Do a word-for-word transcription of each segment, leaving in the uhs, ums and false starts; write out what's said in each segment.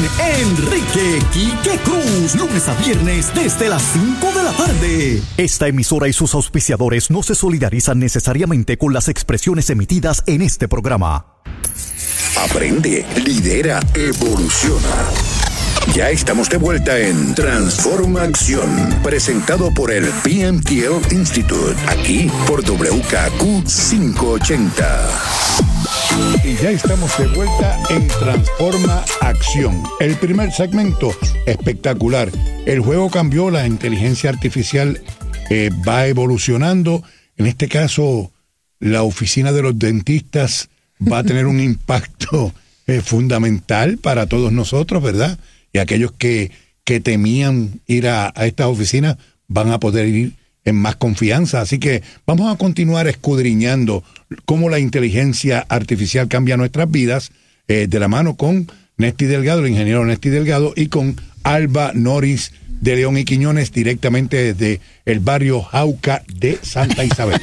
Enrique Quique Cruz, lunes a viernes desde las cinco de la tarde. Esta emisora y sus auspiciadores no se solidarizan necesariamente con las expresiones emitidas en este programa. Aprende, lidera, evoluciona. Ya estamos de vuelta en Transforma Acción, presentado por el P M T L Institute, aquí por W K Q quinientos ochenta. Y ya estamos de vuelta en Transforma Acción. El primer segmento, espectacular. El juego cambió, la inteligencia artificial eh, va evolucionando. En este caso, la oficina de los dentistas va a tener un impacto eh, fundamental para todos nosotros, ¿verdad? Y aquellos que, que temían ir a, a estas oficinas van a poder ir en más confianza. Así que vamos a continuar escudriñando cómo la inteligencia artificial cambia nuestras vidas, eh, de la mano con Nesty Delgado, el ingeniero Nesty Delgado, y con Alba Noris de León y Quiñones, directamente desde el barrio Jauca de Santa Isabel.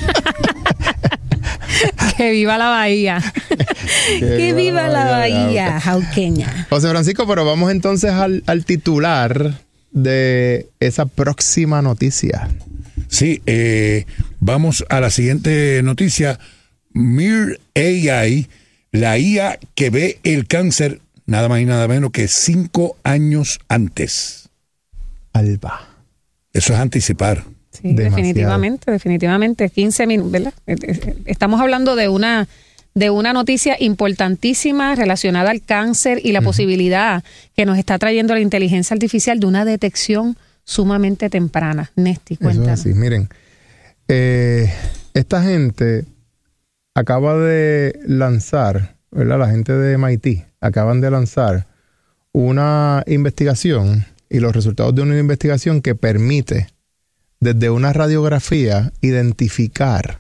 Que viva la Bahía. Que, que viva, viva la Bahía, bahía jauqueña. José Francisco, pero vamos entonces al, al titular de esa próxima noticia. Sí, eh, vamos a la siguiente noticia. Mir A I, la I A que ve el cáncer nada más y nada menos que cinco años antes. Alba. Eso es anticipar. Sí, definitivamente, definitivamente. quince minutos, ¿verdad? Estamos hablando de una, de una noticia importantísima relacionada al cáncer y la uh-huh. posibilidad que nos está trayendo la inteligencia artificial de una detección sumamente temprana. Nesty, cuéntanos. Eso es así. Miren, eh, esta gente acaba de lanzar, ¿verdad? La gente de M I T acaban de lanzar una investigación y los resultados de una investigación que permite desde una radiografía identificar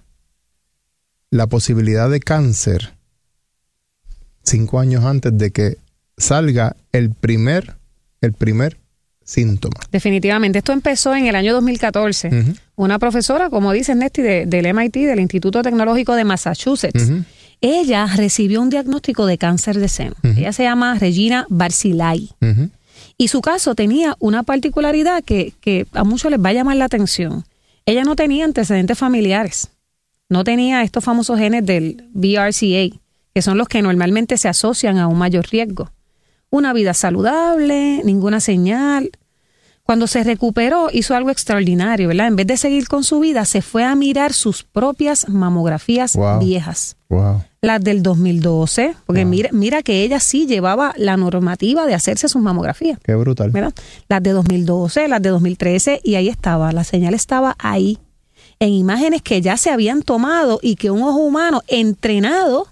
la posibilidad de cáncer cinco años antes de que salga el primer, el primer síntoma. Definitivamente. Esto empezó en el año dos mil catorce. Uh-huh. Una profesora, como dice Nesty, de, del M I T, del Instituto Tecnológico de Massachusetts. Uh-huh. Ella recibió un diagnóstico de cáncer de seno. Uh-huh. Ella se llama Regina Barzilai. Uh-huh. Y su caso tenía una particularidad que, que a muchos les va a llamar la atención. Ella no tenía antecedentes familiares. No tenía estos famosos genes del B R C A, que son los que normalmente se asocian a un mayor riesgo. Una vida saludable, ninguna señal. Cuando se recuperó, hizo algo extraordinario, ¿verdad? En vez de seguir con su vida, se fue a mirar sus propias mamografías wow. viejas. Wow. Las del dos mil doce, porque wow. mira, mira que ella sí llevaba la normativa de hacerse sus mamografías. Qué brutal. ¿Verdad? Las de dos mil doce, las de dos mil trece, y ahí estaba, la señal estaba ahí, en imágenes que ya se habían tomado y que un ojo humano entrenado,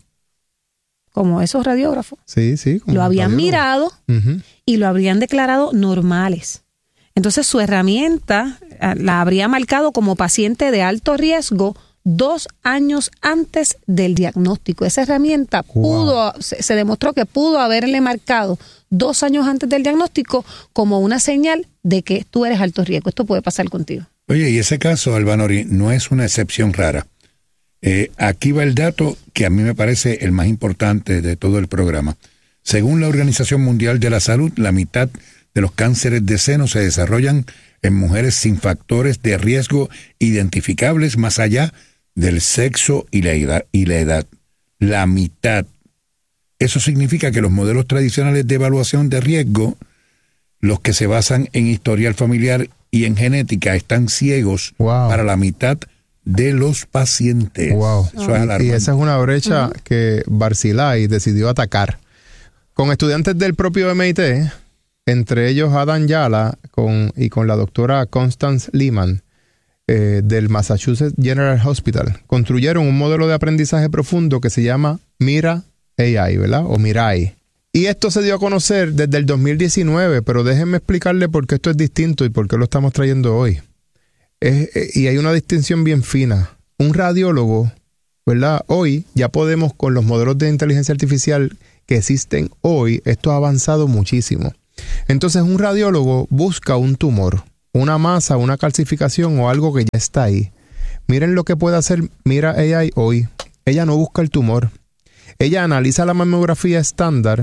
como esos radiógrafos, sí, sí, como lo habían radiógrafo. mirado Uh-huh. y lo habrían declarado normales. Entonces su herramienta la habría marcado como paciente de alto riesgo dos años antes del diagnóstico. Esa herramienta wow. pudo, se, se demostró que pudo haberle marcado dos años antes del diagnóstico como una señal de que tú eres alto riesgo. Esto puede pasar contigo. Oye, y ese caso, Alba Noris, no es una excepción rara. Eh, aquí va el dato que a mí me parece el más importante de todo el programa. Según la Organización Mundial de la Salud, la mitad de los cánceres de seno se desarrollan en mujeres sin factores de riesgo identificables más allá del sexo y la edad. Y la edad. La mitad. Eso significa que los modelos tradicionales de evaluación de riesgo, los que se basan en historial familiar y en genética, están ciegos wow. para la mitad de los pacientes. Wow. Eso es alarmante. Y esa es una brecha uh-huh. que Barzilai decidió atacar. Con estudiantes del propio M I T, entre ellos Adam Yala con, y con la doctora Constance Lehman eh, del Massachusetts General Hospital, construyeron un modelo de aprendizaje profundo que se llama Mira A I, ¿verdad? O Mirai. Y esto se dio a conocer desde el dos mil diecinueve, pero déjenme explicarle por qué esto es distinto y por qué lo estamos trayendo hoy. Es, eh, y hay una distinción bien fina. Un radiólogo, ¿verdad? Hoy ya podemos, con los modelos de inteligencia artificial que existen hoy, esto ha avanzado muchísimo. Entonces un radiólogo busca un tumor, una masa, una calcificación o algo que ya está ahí. Miren lo que puede hacer Mira A I hoy. Ella no busca el tumor. Ella analiza la mamografía estándar,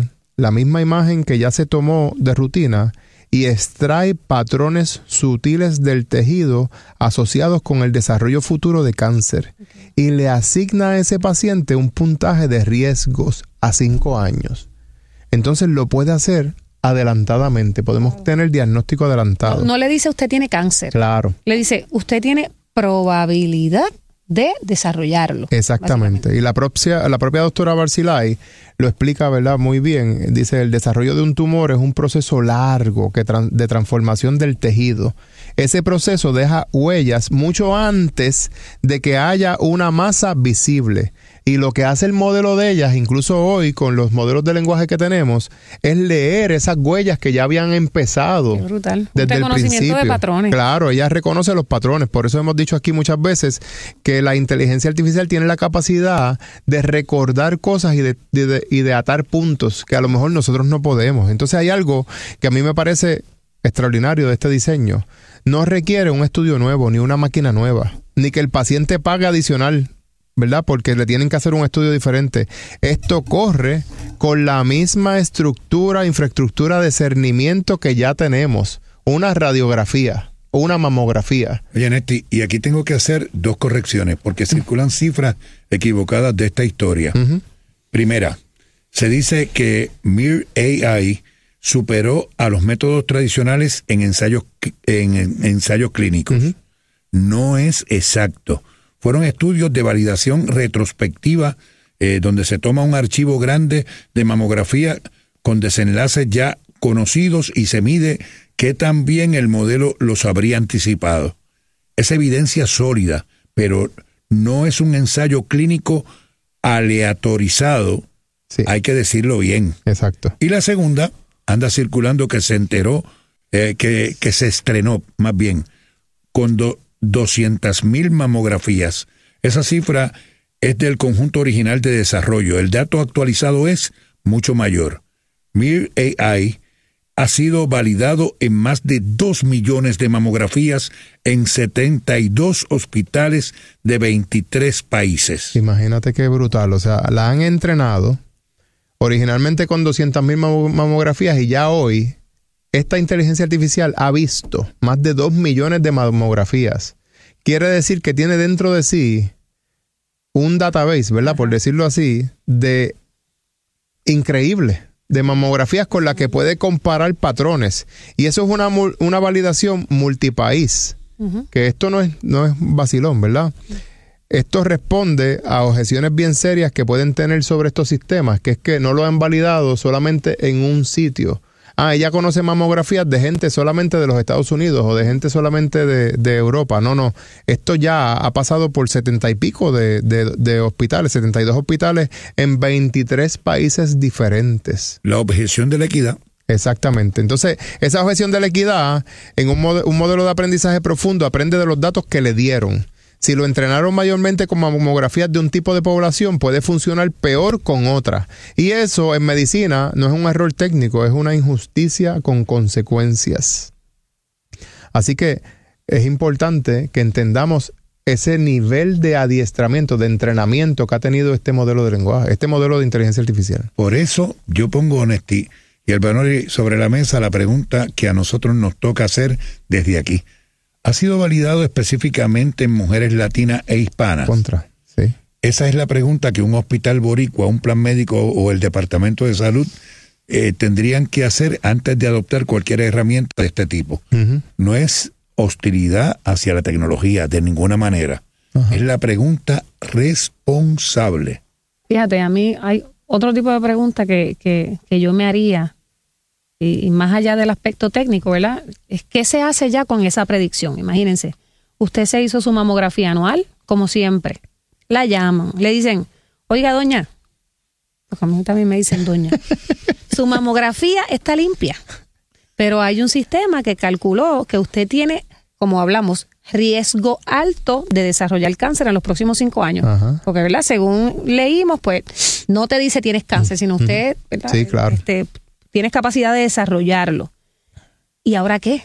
la misma imagen que ya se tomó de rutina y extrae patrones sutiles del tejido asociados con el desarrollo futuro de cáncer. Okay. Y le asigna a ese paciente un puntaje de riesgos a cinco años. Entonces lo puede hacer adelantadamente. Podemos oh. tener diagnóstico adelantado. No, no le dice usted tiene cáncer. Claro. Le dice usted tiene probabilidad de desarrollarlo. Exactamente. Y la propia, la propia doctora Barzilai lo explica, ¿verdad?, muy bien. Dice, el desarrollo de un tumor es un proceso largo que tra- de transformación del tejido. Ese proceso deja huellas mucho antes de que haya una masa visible. Y lo que hace el modelo de ellas, incluso hoy con los modelos de lenguaje que tenemos, es leer esas huellas que ya habían empezado. Qué brutal. Desde un reconocimiento el principio. De patrones. Claro, ella reconoce los patrones. Por eso hemos dicho aquí muchas veces que la inteligencia artificial tiene la capacidad de recordar cosas y de, de, de, y de atar puntos que a lo mejor nosotros no podemos. Entonces hay algo que a mí me parece extraordinario de este diseño. No requiere un estudio nuevo, ni una máquina nueva, ni que el paciente pague adicional, ¿verdad? Porque le tienen que hacer un estudio diferente. Esto corre con la misma estructura, infraestructura de cernimiento que ya tenemos. Una radiografía, una mamografía. Oye, Nesti, y aquí tengo que hacer dos correcciones, porque circulan cifras equivocadas de esta historia. Uh-huh. Primera, se dice que Mir A I superó a los métodos tradicionales en ensayos, en, en ensayos clínicos. Uh-huh. No es exacto. Fueron estudios de validación retrospectiva, eh, donde se toma un archivo grande de mamografía con desenlaces ya conocidos y se mide qué tan bien el modelo los habría anticipado. Es evidencia sólida, pero no es un ensayo clínico aleatorizado. Sí. Hay que decirlo bien. Exacto. Y la segunda, anda circulando que se enteró, eh, que, que se estrenó, más bien, con do, doscientas mil mamografías. Esa cifra es del conjunto original de desarrollo. El dato actualizado es mucho mayor. Mir A I ha sido validado en más de dos millones de mamografías en setenta y dos hospitales de veintitrés países. Imagínate qué brutal. O sea, la han entrenado originalmente con doscientas mil mamografías y ya hoy esta inteligencia artificial ha visto más de dos millones de mamografías. Quiere decir que tiene dentro de sí un database, ¿verdad? Por decirlo así, de increíble, de mamografías con las que puede comparar patrones. Y eso es una, una validación multipaís, uh-huh. que esto no es, no es vacilón, ¿verdad? Uh-huh. Esto responde a objeciones bien serias que pueden tener sobre estos sistemas, que es que no lo han validado solamente en un sitio. Ah, ella conoce mamografías de gente solamente de los Estados Unidos o de gente solamente de, de Europa. No, no. Esto ya ha pasado por setenta y pico de, de, de hospitales, setenta y dos hospitales en veintitrés países diferentes. La objeción de la equidad. Exactamente. Entonces, esa objeción de la equidad, en un, mod- un modelo de aprendizaje profundo, aprende de los datos que le dieron. Si lo entrenaron mayormente con mamografías de un tipo de población, puede funcionar peor con otra. Y eso en medicina no es un error técnico, es una injusticia con consecuencias. Así que es importante que entendamos ese nivel de adiestramiento, de entrenamiento que ha tenido este modelo de lenguaje, este modelo de inteligencia artificial. Por eso yo pongo Honesti y Albanori sobre la mesa la pregunta que a nosotros nos toca hacer desde aquí. ¿Ha sido validado específicamente en mujeres latinas e hispanas? Contra, sí. Esa es la pregunta que un hospital boricua, un plan médico o el Departamento de Salud eh, tendrían que hacer antes de adoptar cualquier herramienta de este tipo. Uh-huh. No es hostilidad hacia la tecnología de ninguna manera. Uh-huh. Es la pregunta responsable. Fíjate, a mí hay otro tipo de pregunta que, que, que yo me haría. Y más allá del aspecto técnico, ¿verdad? Es ¿qué se hace ya con esa predicción? Imagínense, usted se hizo su mamografía anual, como siempre. La llaman, le dicen, oiga, doña, porque a mí también me dicen doña, su mamografía está limpia, pero hay un sistema que calculó que usted tiene, como hablamos, riesgo alto de desarrollar cáncer en los próximos cinco años. Ajá. Porque, ¿verdad? Según leímos, pues, no te dice tienes cáncer, sino usted, ¿verdad? Sí, claro. Este, tienes capacidad de desarrollarlo. ¿Y ahora qué?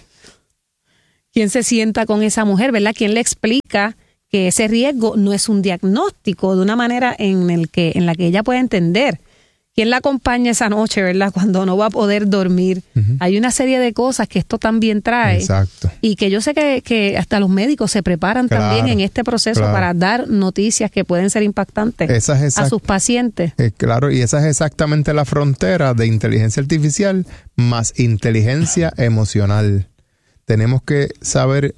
¿Quién se sienta con esa mujer, verdad? ¿Quién le explica que ese riesgo no es un diagnóstico de una manera en, el que, en la que ella puede entender quién la acompaña esa noche, ¿verdad? Cuando no va a poder dormir. Uh-huh. Hay una serie de cosas que esto también trae. Exacto. Y que yo sé que, que hasta los médicos se preparan claro, también en este proceso claro. para dar noticias que pueden ser impactantes esa es exact- a sus pacientes. Eh, claro, y esa es exactamente la frontera de inteligencia artificial más inteligencia emocional. Tenemos que saber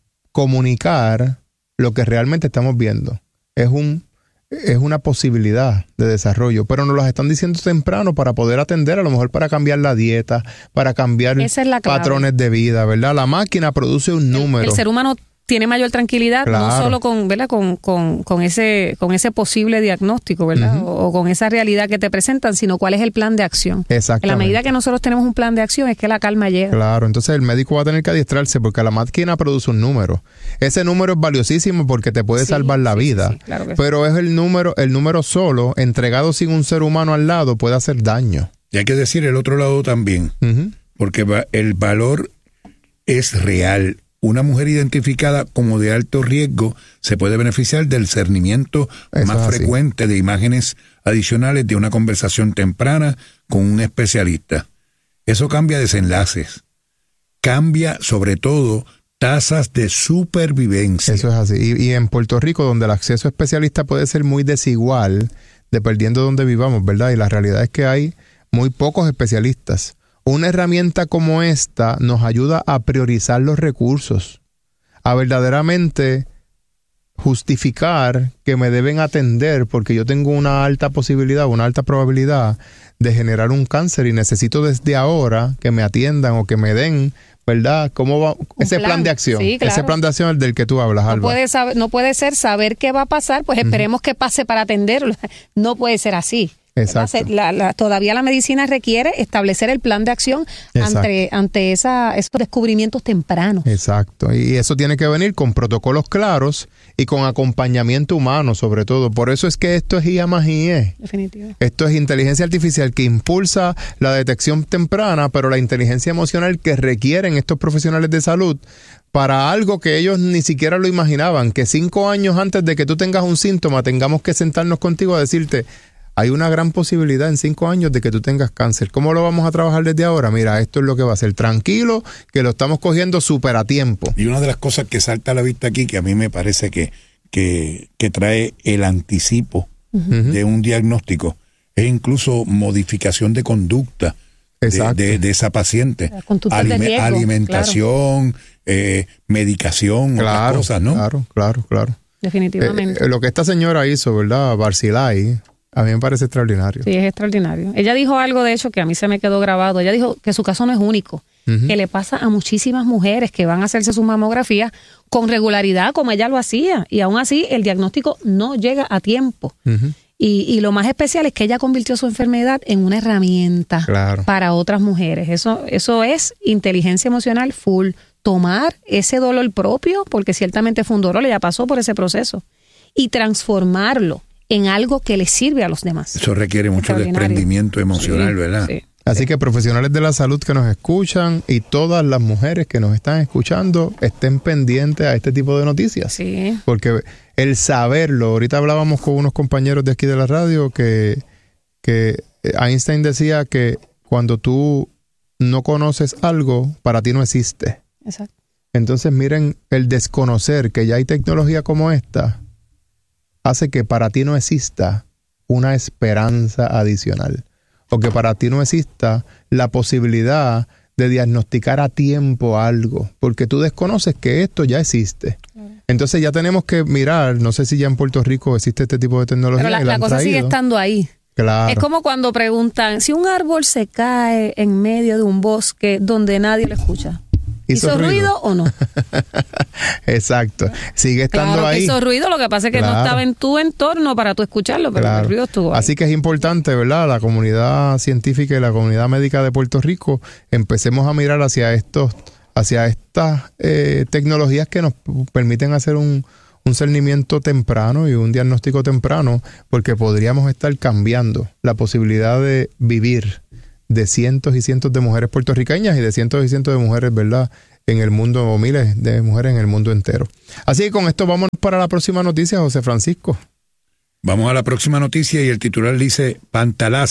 comunicar lo que realmente estamos viendo. Es un es una posibilidad de desarrollo, pero nos lo están diciendo temprano para poder atender, a lo mejor para cambiar la dieta, para cambiar es patrones de vida, ¿verdad? La máquina produce un número. El, el ser humano tiene mayor tranquilidad, claro. no solo con, ¿verdad? Con, con, con ese con ese posible diagnóstico, ¿verdad? Uh-huh. O, o con esa realidad que te presentan, sino cuál es el plan de acción. Exactamente. En la medida que nosotros tenemos un plan de acción es que la calma llega. Claro, entonces el médico va a tener que adiestrarse porque la máquina produce un número. Ese número es valiosísimo porque te puede sí, salvar la sí, vida, sí, sí, claro que pero sí. es el número, el número solo, entregado sin un ser humano al lado, puede hacer daño. Y hay que decir el otro lado también, uh-huh. porque va, el valor es real. Una mujer identificada como de alto riesgo se puede beneficiar del cernimiento Eso más frecuente de imágenes adicionales de una conversación temprana con un especialista. Eso cambia desenlaces. Cambia, sobre todo, tasas de supervivencia. Eso es así. Y, y en Puerto Rico, donde el acceso a especialistas puede ser muy desigual, dependiendo de dónde vivamos, ¿verdad? Y la realidad es que hay muy pocos especialistas. Una herramienta como esta nos ayuda a priorizar los recursos, a verdaderamente justificar que me deben atender porque yo tengo una alta posibilidad, una alta probabilidad de generar un cáncer y necesito desde ahora que me atiendan o que me den, ¿verdad? ¿Cómo va? Ese plan, plan de acción, sí, claro. ese plan de acción del que tú hablas, Alba. No puede, saber, no puede ser saber qué va a pasar, pues esperemos uh-huh. que pase para atenderlo. No puede ser así. Exacto. La, la, todavía la medicina requiere establecer el plan de acción ante, ante esa, esos descubrimientos tempranos. Exacto. Y eso tiene que venir con protocolos claros y con acompañamiento humano, sobre todo. Por eso es que esto es I A más I E. Definitivo. Esto es inteligencia artificial que impulsa la detección temprana, pero la inteligencia emocional que requieren estos profesionales de salud para algo que ellos ni siquiera lo imaginaban, que cinco años antes de que tú tengas un síntoma tengamos que sentarnos contigo a decirte: hay una gran posibilidad en cinco años de que tú tengas cáncer. ¿Cómo lo vamos a trabajar desde ahora? Mira, esto es lo que va a ser. Tranquilo, que lo estamos cogiendo súper a tiempo. Y una de las cosas que salta a la vista aquí, que a mí me parece que, que, que trae el anticipo uh-huh. de un diagnóstico, es incluso modificación de conducta de, de, de esa paciente. Alime- de riesgo, alimentación, claro. eh, medicación, claro, otras cosas, ¿no? Claro, claro, claro. Definitivamente. Eh, lo que esta señora hizo, ¿verdad? Barzilai, a mí me parece extraordinario. Sí, es extraordinario. Ella dijo algo, de hecho, que a mí se me quedó grabado. Ella dijo que su caso no es único, uh-huh. que le pasa a muchísimas mujeres que van a hacerse su mamografía con regularidad, como ella lo hacía, y aún así el diagnóstico no llega a tiempo. Uh-huh. Y, y lo más especial es que ella convirtió su enfermedad en una herramienta claro. para otras mujeres. Eso, eso es inteligencia emocional full. Tomar ese dolor propio, porque ciertamente fue un dolor, ella pasó por ese proceso, y transformarlo en algo que le sirve a los demás. Eso requiere mucho desprendimiento emocional, sí, ¿verdad? Sí. Así sí. que profesionales de la salud que nos escuchan y todas las mujeres que nos están escuchando estén pendientes a este tipo de noticias. Sí. Porque el saberlo, ahorita hablábamos con unos compañeros de aquí de la radio que, que Einstein decía que cuando tú no conoces algo, para ti no existe. Exacto. Entonces miren, el desconocer que ya hay tecnología como esta hace que para ti no exista una esperanza adicional o que para ti no exista la posibilidad de diagnosticar a tiempo algo, porque tú desconoces que esto ya existe. Claro. Entonces ya tenemos que mirar, no sé si ya en Puerto Rico existe este tipo de tecnología. Pero la, la cosa sigue estando ahí. Claro. Es como cuando preguntan, si un árbol se cae en medio de un bosque donde nadie lo escucha, ¿hizo, ¿hizo ruido? ruido o no? Exacto. Sigue estando claro, ahí. Hizo ruido, lo que pasa es que claro. no estaba en tu entorno para tú escucharlo, pero claro. el ruido estuvo ahí. Así que es importante, ¿verdad? La comunidad científica y la comunidad médica de Puerto Rico, empecemos a mirar hacia estos, hacia estas eh, tecnologías que nos permiten hacer un, un cernimiento temprano y un diagnóstico temprano, porque podríamos estar cambiando la posibilidad de vivir de cientos y cientos de mujeres puertorriqueñas y de cientos y cientos de mujeres, ¿verdad?, en el mundo, o miles de mujeres en el mundo entero. Así que con esto vámonos para la próxima noticia, José Francisco. Vamos a la próxima noticia y el titular dice: Pantalaza,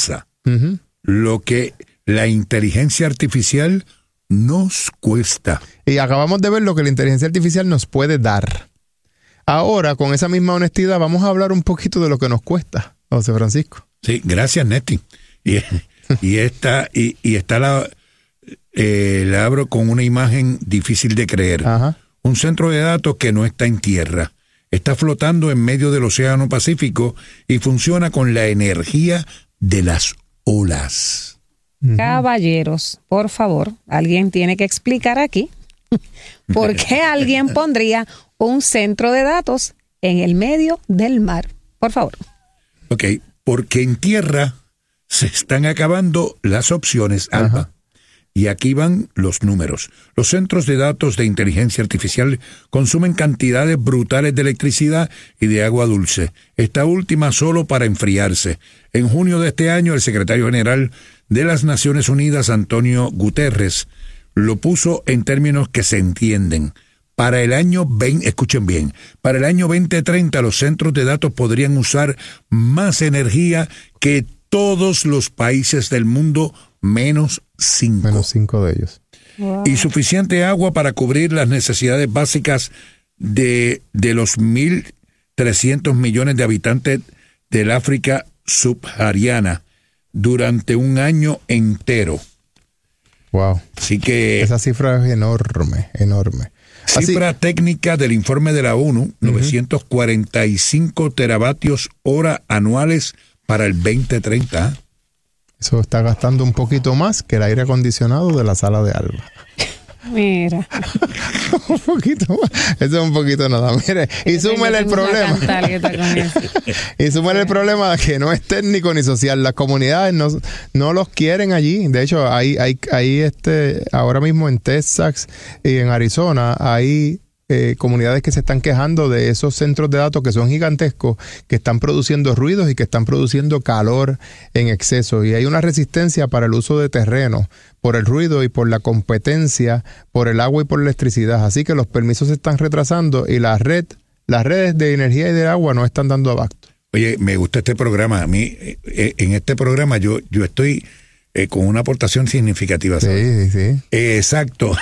uh-huh. lo que la inteligencia artificial nos cuesta. Y acabamos de ver lo que la inteligencia artificial nos puede dar. Ahora, con esa misma honestidad, vamos a hablar un poquito de lo que nos cuesta, José Francisco. Sí, gracias, Néstor. Y, y está, y, y está la, eh, la abro con una imagen difícil de creer. Ajá. Un centro de datos que no está en tierra. Está flotando en medio del Océano Pacífico y funciona con la energía de las olas. Caballeros, por favor, alguien tiene que explicar aquí por qué alguien pondría un centro de datos en el medio del mar. Por favor. Ok, porque en tierra se están acabando las opciones, Alba. Ajá. Y aquí van los números. Los centros de datos de inteligencia artificial consumen cantidades brutales de electricidad y de agua dulce, esta última solo para enfriarse. En junio de este año, el secretario general de las Naciones Unidas, Antonio Guterres, lo puso en términos que se entienden. Para el año veinte, escuchen bien, para el año veinte treinta los centros de datos podrían usar más energía que todos los países del mundo, menos cinco. Menos cinco de ellos. Wow. Y suficiente agua para cubrir las necesidades básicas de, de los mil trescientos millones de habitantes del África subsahariana durante un año entero. Wow. Así que esa cifra es enorme, enorme. Cifra Así, técnica del informe de la ONU, uh-huh. novecientos cuarenta y cinco teravatios hora anuales para el veinte treinta. Eso está gastando un poquito más que el aire acondicionado de la sala de Alba. Mira. un poquito más. Eso es un poquito nada. Mire, y súmele el problema. y súmele el problema que no es técnico ni social. Las comunidades no, no los quieren allí. De hecho, hay, hay, hay este, ahora mismo en Texas y en Arizona hay Eh, comunidades que se están quejando de esos centros de datos que son gigantescos, que están produciendo ruidos y que están produciendo calor en exceso. Y hay una resistencia para el uso de terreno por el ruido y por la competencia, por el agua y por la electricidad. Así que los permisos se están retrasando y la red, las redes de energía y de agua no están dando abasto. Oye, me gusta este programa. A mí, eh, en este programa yo, yo estoy eh, con una aportación significativa, ¿sabes? Sí, sí. Eh, exacto.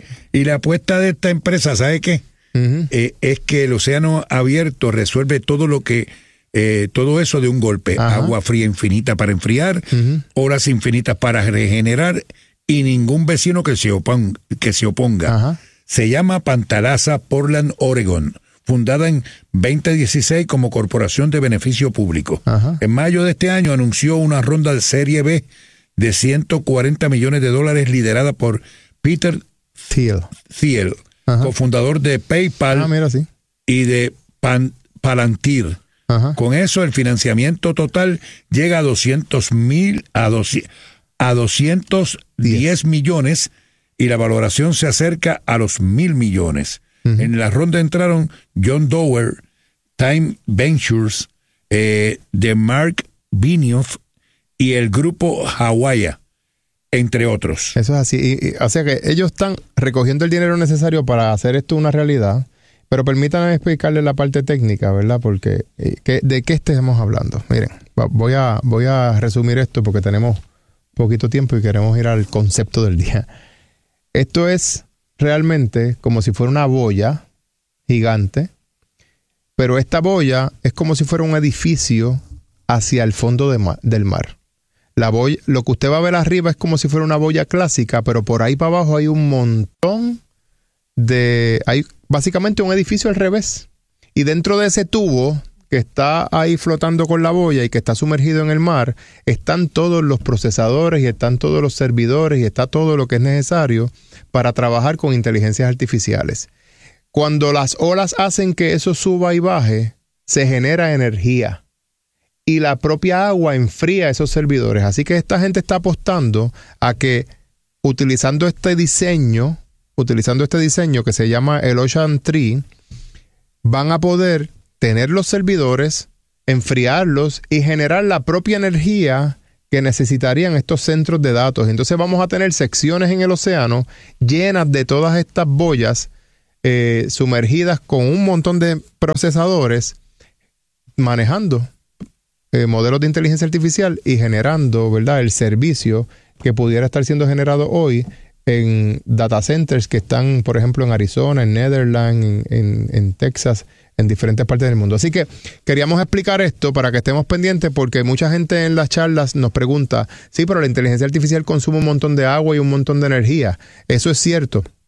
Y la apuesta de esta empresa, ¿sabe qué? Uh-huh. Eh, es que el océano abierto resuelve todo lo que, eh, todo eso de un golpe. Ajá. Agua fría infinita para enfriar, uh-huh. horas infinitas para regenerar y ningún vecino que se oponga. Que se oponga. Ajá. Se llama Pantalaza Portland, Oregon, fundada en veinte dieciséis como corporación de beneficio público. Ajá. En mayo de este año anunció una ronda de Serie B de ciento cuarenta millones de dólares liderada por Peter Thiel, Thiel cofundador de PayPal ah, mira, sí. y de Pan, Palantir. Ajá. Con eso el financiamiento total llega a doscientos mil a, a doscientos diez millones y la valoración se acerca a los mil millones. Uh-huh. En la ronda entraron John Doerr, Time Ventures, eh, de Mark Benioff y el grupo Hawaii, entre otros. Eso es así. Y, y, o sea que ellos están recogiendo el dinero necesario para hacer esto una realidad. Pero permítanme explicarles la parte técnica, ¿verdad? Porque eh, ¿qué, ¿de qué estamos hablando? Miren, voy a, voy a resumir esto porque tenemos poquito tiempo y queremos ir al concepto del día. Esto es realmente como si fuera una boya gigante, pero esta boya es como si fuera un edificio hacia el fondo de ma- del mar. La boya, lo que usted va a ver arriba es como si fuera una boya clásica, pero por ahí para abajo hay un montón de... Hay básicamente un edificio al revés. Y dentro de ese tubo que está ahí flotando con la boya y que está sumergido en el mar, están todos los procesadores y están todos los servidores y está todo lo que es necesario para trabajar con inteligencias artificiales. Cuando las olas hacen que eso suba y baje, se genera energía. Y la propia agua enfría esos servidores. Así que esta gente está apostando a que utilizando este diseño, utilizando este diseño que se llama el Ocean Tree, van a poder tener los servidores, enfriarlos y generar la propia energía que necesitarían estos centros de datos. Entonces vamos a tener secciones en el océano llenas de todas estas boyas eh, sumergidas con un montón de procesadores manejando eh, modelos de inteligencia artificial y generando, ¿verdad?, el servicio que pudiera estar siendo generado hoy en data centers que están, por ejemplo, en Arizona, en Netherlands, en, en, en Texas, en diferentes partes del mundo. Así que queríamos explicar esto para que estemos pendientes, porque mucha gente en las charlas nos pregunta, sí, pero la inteligencia artificial consume un montón de agua y un montón de energía. Eso es cierto.